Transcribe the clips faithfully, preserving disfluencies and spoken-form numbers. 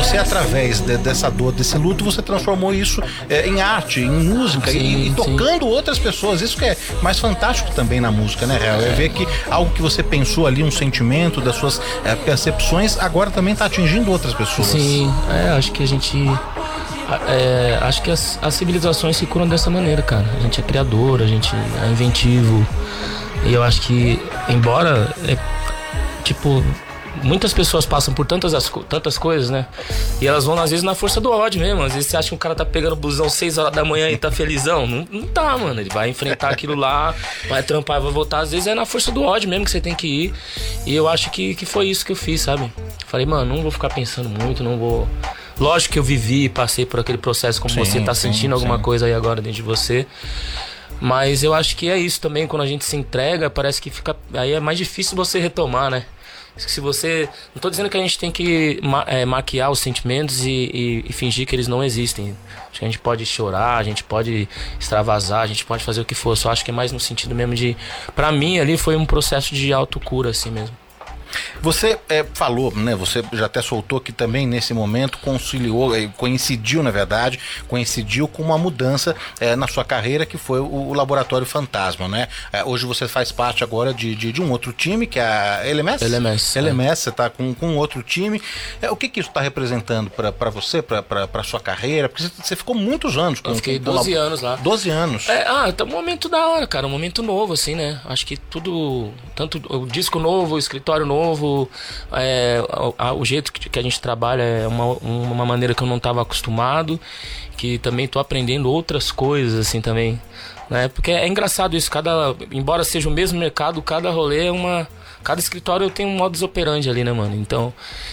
você, através de, dessa dor, desse luto, você transformou isso é, em arte, em música, sim, e, e tocando sim. outras pessoas. Isso que é mais fantástico também na música, né, Real? É ver que algo que você pensou ali, um sentimento das suas é, percepções, agora também está atingindo outras pessoas. Sim, é, acho que a gente... É, acho que as, as civilizações se curam dessa maneira, cara. A gente é criador, a gente é inventivo. E eu acho que, embora, é, tipo, muitas pessoas passam por tantas, tantas coisas, né? E elas vão, às vezes, na força do ódio mesmo. Às vezes você acha que o cara tá pegando busão seis horas da manhã e tá felizão. Não, não tá, mano. Ele vai enfrentar aquilo lá, vai trampar e vai voltar. Às vezes é na força do ódio mesmo que você tem que ir. E eu acho que, que foi isso que eu fiz, sabe? Falei, mano, não vou ficar pensando muito, não vou... Lógico que eu vivi e passei por aquele processo, como sim, você tá sim, sentindo alguma sim. coisa aí agora dentro de você. Mas eu acho que é isso também, quando a gente se entrega, parece que fica... Aí é mais difícil você retomar, né? Se você... Não tô dizendo que a gente tem que ma é, maquiar os sentimentos e, e, e fingir que eles não existem. Acho que a gente pode chorar, a gente pode extravasar, a gente pode fazer o que for. Só acho que é mais no sentido mesmo de... Pra mim ali foi um processo de autocura assim mesmo. Você é, falou, né? Você já até soltou que também nesse momento conciliou, coincidiu na verdade, coincidiu com uma mudança é, na sua carreira, que foi o, o Laboratório Fantasma, né? É, hoje você faz parte agora de, de, de um outro time, que é a L M S? L M S. L M S, é. Você está com, com outro time. É, o que, que isso está representando para você, para sua carreira? Porque você, você ficou muitos anos. Com, Eu fiquei com, doze com, anos lá. doze anos. É, ah, tá um momento da hora, cara, um momento novo, assim, né? Acho que tudo, tanto o disco novo, o escritório novo, é, a, a, o jeito que, que a gente trabalha é uma, uma maneira que eu não estava acostumado, que também tô aprendendo outras coisas, assim, também, né? Porque é engraçado isso, cada, embora seja o mesmo mercado, cada rolê é uma... Cada escritório tem um modus operandi ali, né, mano? Então,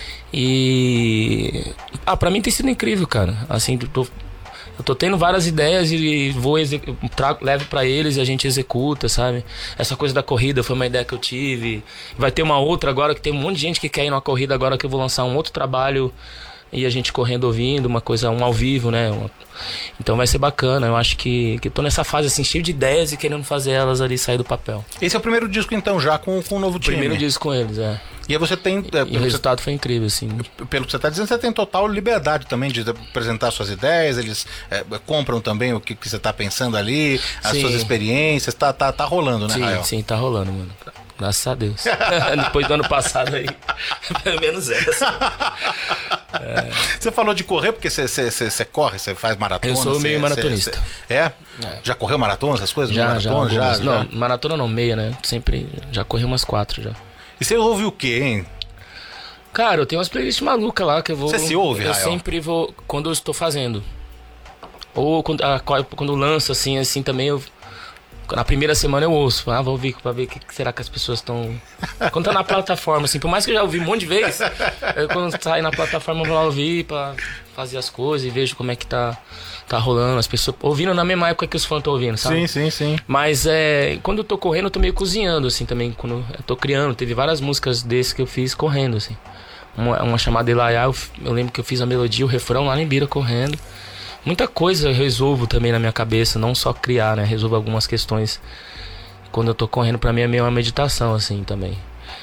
e... Ah, pra mim tem sido incrível, cara, assim, tô... Eu tô tendo várias ideias e vou trago, levo pra eles e a gente executa, sabe? Essa coisa da corrida foi uma ideia que eu tive. Vai ter uma outra agora, que tem um monte de gente que quer ir numa corrida agora, que eu vou lançar um outro trabalho e a gente correndo, ouvindo, uma coisa, um ao vivo, né? Então vai ser bacana. Eu acho que, que tô nessa fase assim, cheio de ideias e querendo fazer elas ali sair do papel. Esse é o primeiro disco então, já com, com o novo time? Primeiro disco com eles, é. E aí você tem... É, e o resultado foi incrível, assim. Pelo que você está dizendo, você tem total liberdade também de apresentar suas ideias, eles é, compram também o que, que você está pensando ali, as sim. suas experiências, tá, tá, tá rolando, né, sim, Rael? Sim, tá rolando, mano. Graças a Deus. Depois do ano passado aí, pelo menos essa. É. Você falou de correr, porque você, você, você, você corre, você faz maratona? Eu sou meio você, maratonista. Você, é? é? Já correu maratona, essas coisas? Já, maratona, já, já, Não, já. maratona não, meia, né? Sempre, já corri umas quatro já. E você ouve o quê, hein? Cara, eu tenho umas playlists malucas lá que eu vou... Você se ouve, Eu Rael? sempre vou, quando eu estou fazendo. Ou quando, a, quando eu lanço, assim, assim também eu... Na primeira semana eu ouço, ah, vou ouvir pra ver o que, que será que as pessoas estão... Quando tá na plataforma, assim, por mais que eu já ouvi um monte de vezes, eu, quando sai na plataforma eu vou lá ouvir pra fazer as coisas e vejo como é que tá, tá rolando, as pessoas ouvindo na mesma época que os fãs estão ouvindo, sabe? Sim, sim, sim. Mas é, quando eu tô correndo, eu tô meio cozinhando, assim, também, quando eu tô criando, teve várias músicas desses que eu fiz correndo, assim. Uma, uma chamada Elaiá, eu, eu lembro que eu fiz a melodia, o refrão lá em Bira correndo. Muita coisa eu resolvo também na minha cabeça, não só criar, né? Resolvo algumas questões quando eu tô correndo, pra mim é meio uma meditação, assim, também.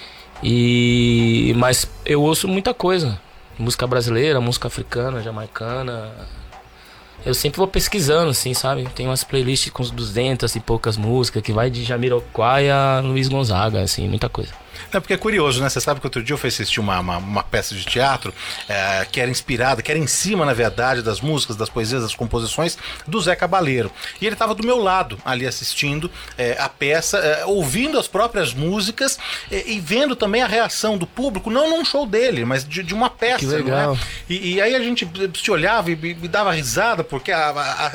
E... Mas eu ouço muita coisa. Música brasileira, música africana, jamaicana. Eu sempre vou pesquisando, assim, sabe? Tem umas playlists com duzentas e poucas músicas, que vai de Jamiroquai a Luiz Gonzaga, assim, muita coisa. É porque é curioso, né? Você sabe que outro dia eu fui assistir uma, uma, uma peça de teatro é, que era inspirada, que era em cima, na verdade, das músicas, das poesias, das composições do Zé Cabaleiro. E ele estava do meu lado, ali assistindo é, a peça, é, ouvindo as próprias músicas é, e vendo também a reação do público, não num show dele, mas de, de uma peça. Que legal. Né? E, e aí a gente se olhava e, e dava risada, porque a, a,